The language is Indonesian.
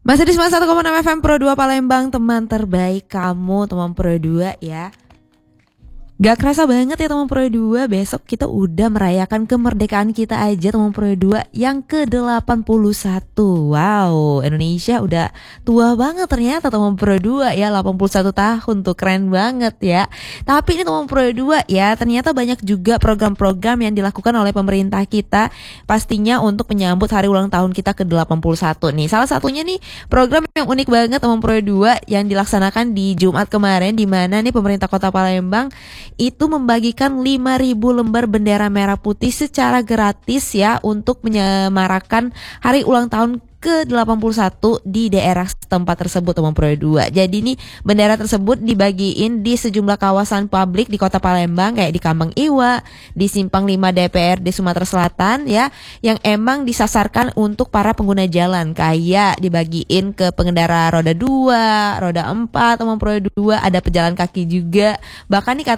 Masih di 91,6 FM Pro 2 Palembang, teman terbaik kamu, teman Pro 2 ya. Gak kerasa banget ya teman Pro 2, besok kita udah merayakan kemerdekaan kita aja teman Pro 2 yang ke-81. Wow, Indonesia udah tua banget ternyata teman Pro 2 ya, 81 tahun tuh, keren banget ya. Tapi ini teman Pro 2 ya, ternyata banyak juga program-program yang dilakukan oleh pemerintah kita pastinya untuk menyambut hari ulang tahun kita ke-81 nih. Salah satunya nih program yang unik banget teman Pro 2 yang dilaksanakan di Jumat kemarin, di mana nih pemerintah Kota Palembang itu membagikan 5.000 lembar bendera merah putih secara gratis ya untuk menyemarakan hari ulang tahun ke-81 di daerah tempat tersebut teman Pro 2. Jadi nih bendera tersebut dibagiin di sejumlah kawasan publik di Kota Palembang kayak di Kambang Iwa, di Simpang 5 DPRD Sumatera Selatan ya, yang emang disasarkan untuk para pengguna jalan, kayak dibagiin ke pengendara roda 2, roda 4 teman Pro 2, ada pejalan kaki juga. Bahkan nih